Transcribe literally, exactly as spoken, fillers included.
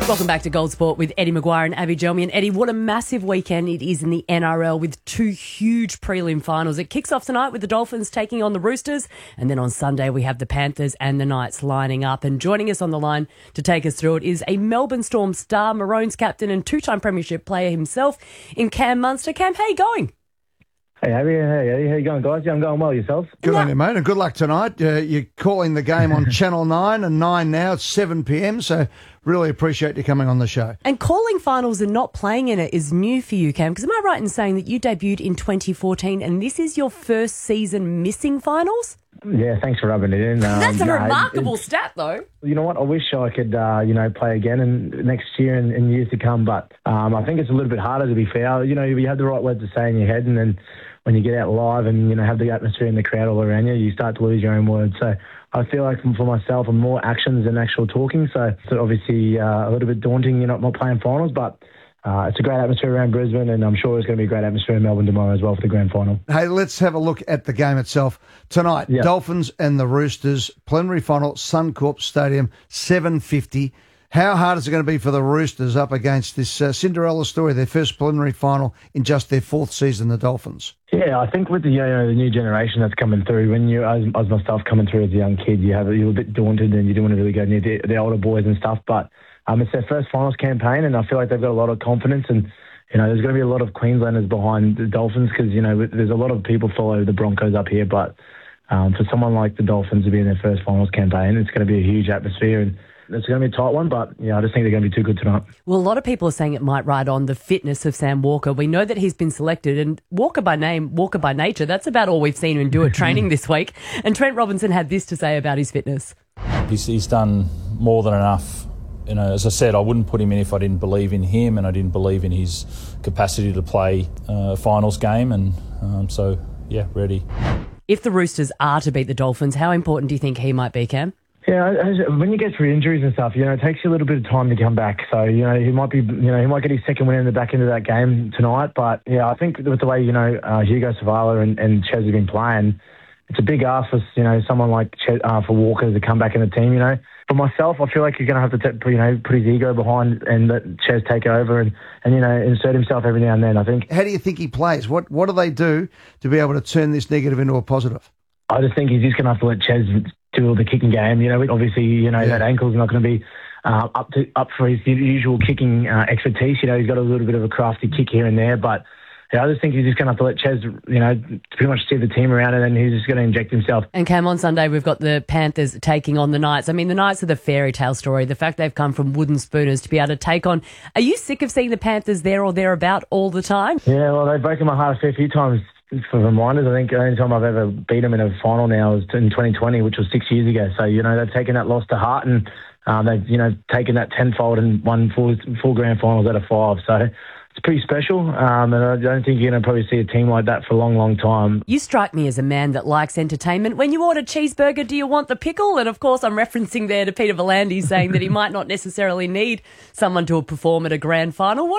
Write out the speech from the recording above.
Welcome back to Gold Sport with Eddie Maguire and Abby Gelmi. And Eddie, what a massive weekend it is in the N R L with two huge prelim finals. It kicks off tonight with the Dolphins taking on the Roosters. And then on Sunday, we have the Panthers and the Knights lining up. And joining us on the line to take us through it is a Melbourne Storm star, Maroons captain and two-time premiership player himself in Cam Munster. Cam, how you going? Hey, Abby. Hey, Eddie. How you going, guys? Yeah, I'm going well. Yourself? Good on you, mate, and good luck tonight. Uh, you're calling the game on Channel nine and nine now. It's seven p.m, so really appreciate you coming on the show. And calling finals and not playing in it is new for you, Cam, because am I right in saying that you debuted in twenty fourteen and this is your first season missing finals? Yeah, thanks for rubbing it in. Um, That's a no, remarkable it's, stat, though. You know what? I wish I could, uh, you know, play again and next year and, and years to come, but um, I think it's a little bit harder, to be fair. You know, you have the right words to say in your head, and then when you get out live and, you know, have the atmosphere and the crowd all around you, you start to lose your own words. So I feel like for myself, I'm more actions than actual talking. So it's obviously uh, a little bit daunting, you know, not playing finals, but uh, it's a great atmosphere around Brisbane, and I'm sure it's going to be a great atmosphere in Melbourne tomorrow as well for the grand final. Hey, let's have a look at the game itself. Tonight, Yep. Dolphins and the Roosters, preliminary final, Suncorp Stadium, seven fifty. How hard is it going to be for the Roosters up against this uh, Cinderella story, their first preliminary final in just their fourth season, the Dolphins? Yeah, I think with the, you know, the new generation that's coming through, when you, as, as myself coming through as a young kid, you have you're a bit daunted and you don't want to really go near the, the older boys and stuff. But um, it's their first finals campaign, and I feel like they've got a lot of confidence. And you know, there's going to be a lot of Queenslanders behind the Dolphins because you know there's a lot of people follow the Broncos up here. But um, for someone like the Dolphins to be in their first finals campaign, it's going to be a huge atmosphere, and it's going to be a tight one, but yeah, I just think they're going to be too good tonight. Well, a lot of people are saying it might ride on the fitness of Sam Walker. We know that he's been selected, and Walker by name, Walker by nature, that's about all we've seen him do at training this week. And Trent Robinson had this to say about his fitness. He's, he's done more than enough. You know, as I said, I wouldn't put him in if I didn't believe in him and I didn't believe in his capacity to play a finals game. And um, so, yeah, ready. If the Roosters are to beat the Dolphins, how important do you think he might be, Cam? Yeah, when you get through injuries and stuff, you know, it takes you a little bit of time to come back. So, you know, he might be, you know, he might get his second win in the back end of that game tonight. But, yeah, I think with the way, you know, uh, Hugo Savala and, and Ches have been playing, it's a big ask for, you know, someone like Ches, uh, for Walker to come back in the team, you know. For myself, I feel like you're going to have to, t- you know, put his ego behind and let Ches take over and, and, you know, insert himself every now and then, I think. How do you think he plays? What, what do they do to be able to turn this negative into a positive? I just think he's just going to have to let Ches do the kicking game. You know, obviously, you know, yeah. that ankle's not going to be uh, up to up for his usual kicking uh, expertise. You know, he's got a little bit of a crafty kick here and there, but yeah, I just think he's just going to have to let Ches, you know, pretty much steer the team around, and then he's just going to inject himself. And Cam, on Sunday, we've got the Panthers taking on the Knights. I mean, the Knights are the fairy tale story. The fact they've come from wooden spooners to be able to take on. Are you sick of seeing the Panthers there or thereabout all the time? Yeah, well, they've broken my heart a fair few times. For reminders, I think the only time I've ever beat them in a final now was in twenty twenty, which was six years ago. So, you know, they've taken that loss to heart, and um, they've, you know, taken that tenfold and won four, four grand finals out of five. So it's pretty special, um, and I don't think you're going to probably see a team like that for a long, long time. You strike me as a man that likes entertainment. When you order cheeseburger, do you want the pickle? And, of course, I'm referencing there to Peter V'landys saying that he might not necessarily need someone to perform at a grand final. What